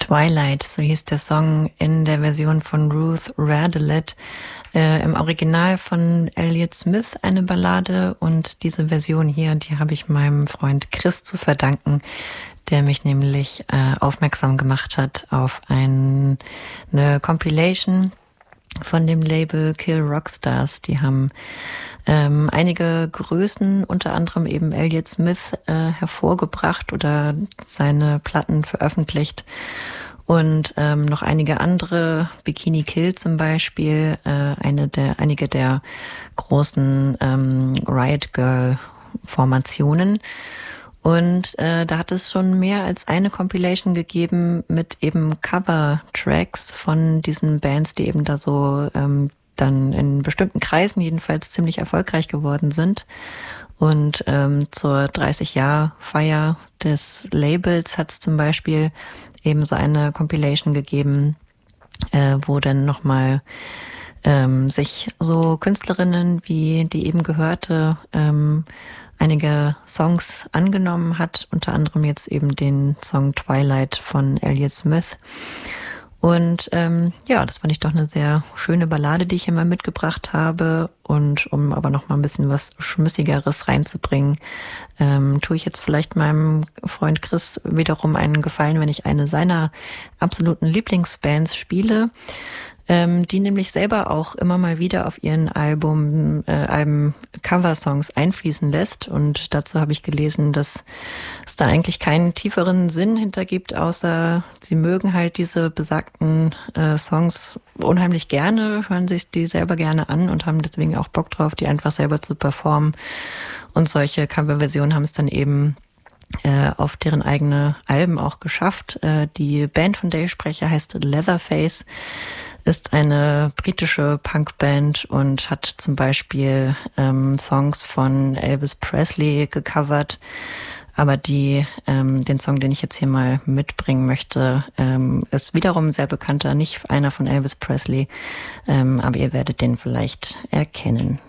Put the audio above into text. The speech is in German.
Twilight, so hieß der Song in der Version von Ruth Radelet. Im Original von Elliott Smith eine Ballade, und diese Version hier, die habe ich meinem Freund Chris zu verdanken, der mich nämlich aufmerksam gemacht hat auf eine Compilation von dem Label Kill Rockstars. Die haben einige Größen, unter anderem eben Elliott Smith, hervorgebracht oder seine Platten veröffentlicht. Und noch einige andere, Bikini Kill zum Beispiel, einige der großen Riot Girl Formationen. Und da hat es schon mehr als eine Compilation gegeben mit eben Cover-Tracks von diesen Bands, die eben da so dann in bestimmten Kreisen jedenfalls ziemlich erfolgreich geworden sind. Und zur 30-Jahr-Feier des Labels hat es zum Beispiel eben so eine Compilation gegeben, wo dann nochmal sich so Künstlerinnen wie die eben gehörte einige Songs angenommen hat, unter anderem jetzt eben den Song Twilight von Elliott Smith. Und ja, das fand ich doch eine sehr schöne Ballade, die ich hier mal mitgebracht habe. Und um aber noch mal ein bisschen was Schmissigeres reinzubringen, tue ich jetzt vielleicht meinem Freund Chris wiederum einen Gefallen, wenn ich eine seiner absoluten Lieblingsbands spiele, die nämlich selber auch immer mal wieder auf ihren Alben Coversongs einfließen lässt. Und dazu habe ich gelesen, dass es da eigentlich keinen tieferen Sinn hintergibt, außer sie mögen halt diese besagten Songs unheimlich gerne, hören sich die selber gerne an und haben deswegen auch Bock drauf, die einfach selber zu performen. Und solche Coverversionen haben es dann eben auf deren eigene Alben auch geschafft. Die Band, von der ich spreche, heißt Leatherface, ist eine britische Punkband und hat zum Beispiel Songs von Elvis Presley gecovert. Aber den Song, den ich jetzt hier mal mitbringen möchte, ist wiederum sehr bekannter, nicht einer von Elvis Presley, aber ihr werdet den vielleicht erkennen.